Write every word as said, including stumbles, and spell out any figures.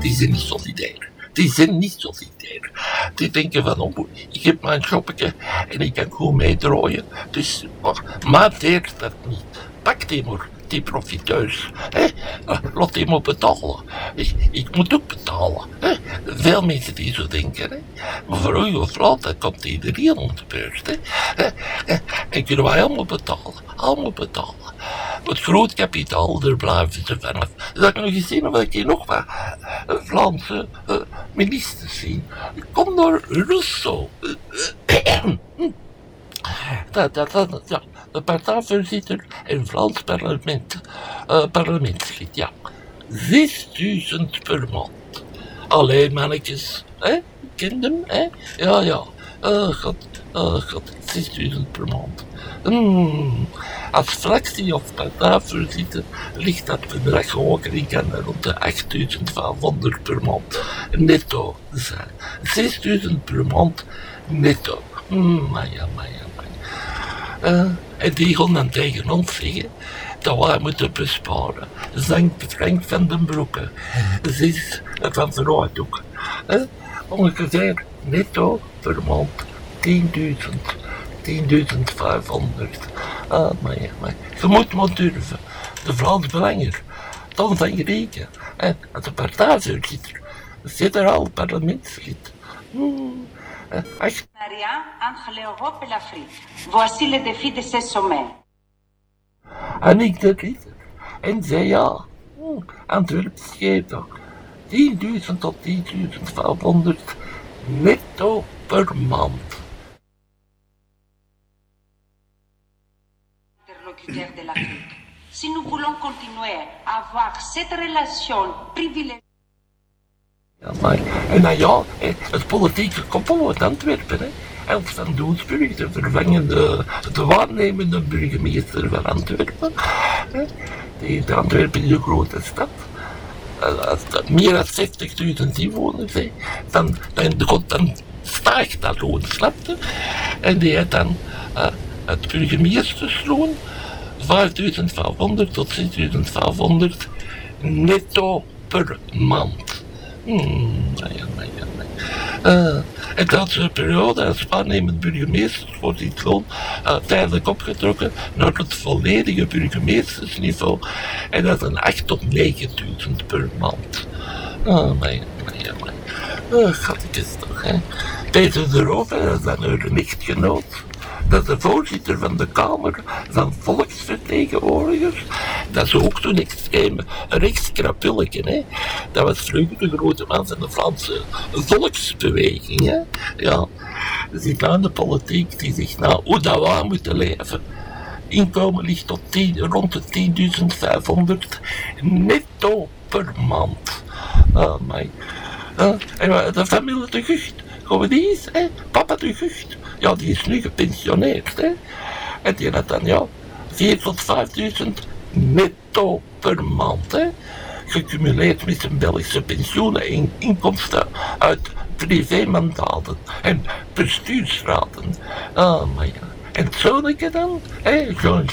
die zijn niet solidair. Die zijn niet solidair. Die denken van, oh, ik heb mijn shoppetje en ik kan goed meedraaien. Dus, maar deert dat niet. Pak die maar, die profiteurs. Hè? Laat die maar betalen. Ik, ik moet ook betalen. Hè? Veel mensen die zo denken. Hè? Maar voor u of later komt iedereen op de beurs. Hè? En kunnen wij allemaal betalen. Allemaal betalen. Het groot kapitaal, daar blijven ze vanaf. Dat ik nog eens zien of ik hier nog wat uh, Vlaamse uh, ministers zie. Kom naar Rousseau. dat, dat, dat, ja, de partijvoorzitter in het Vlaams parlement. Uh, parlementslid, ja. zesduizend per maand. Alleen mannetjes, hè? Ken hem, hè? Ja, ja. Oh god, oh god, zesduizend per maand. Hmm. Als fractie of partijvoorzitter ligt dat bedrag hoger. Ik kan rond de achtduizend vijfhonderd per maand netto zijn. zesduizend per maand netto. Hmm, maar ja, maar ja, maar ja. Uh, en die gaan dan tegen ons zeggen dat wij moeten besparen. Zank Frank van den Broeke. Dat is van vooruit ook. Uh, ongeveer netto per maand tienduizend. tienduizend vijfhonderd. Ah, maar ja, maar je moet maar durven. De Vlaams Belanger, dan van je reken. En de partijvoorzitter, federaal parlementslid. Hmm, echt. Maria entre l'Europe et l'Afrique. Voici le défi de ce sommet. En ik de ridder. En zei ja, hmm, Antwerp schepen. tienduizend tot tienduizend vijfhonderd netto per maand. De l'Afrique. Si nous voulons continuer à avoir cette relation privilégiée. Ja, maar, en nou ja, het politieke koppel uit Antwerpen, hè. Els van Doensburg, de vervangende, de waarnemende burgemeester van Antwerpen. Hè. Die, de Antwerpen is een grote stad. Uh, meer dan zestigduizend inwoners, hè. Dan, dan, dan stijgt dat loon, snapte. En die heeft dan uh, het burgemeestersloon vijfduizend vijfhonderd tot zesduizend vijfhonderd netto per maand. Hmm, nou ja, nou ja, nou ja. Uh, en dat is een periode als waarnemend burgemeester wordt dit loon uh, tijdelijk opgetrokken naar het volledige burgemeestersniveau. En dat is een acht tot negenduizend per maand. Oh, maar ja, maar ja, maar ja. Uh, gattekes toch, hè. Peter de Rover, dat is dan een echtgenoot. Dat is de voorzitter van de Kamer van Volksvertegenwoordigers. Dat is ook zo'n extreem rechtskrapulletje, hè. Dat was vroeger de grote man van de Vlaamse volksbeweging, hè. Ja, er zit nou in de politiek die zegt nou hoe dat wij moeten leven. Inkomen ligt tot tien, rond de tienduizend vijfhonderd netto per maand. Oh my. Uh, en de familie de Gucht, gaan we die eens, hè? Papa de Gucht. Ja, die is nu gepensioneerd, hè. En die had dan, ja, vier tot vijfduizend netto per maand, hè. Gecumuleerd met zijn Belgische pensioenen en inkomsten uit privémandaten en bestuursraden. Ah, maar ja. En het zonnetje dan, hè, zo'n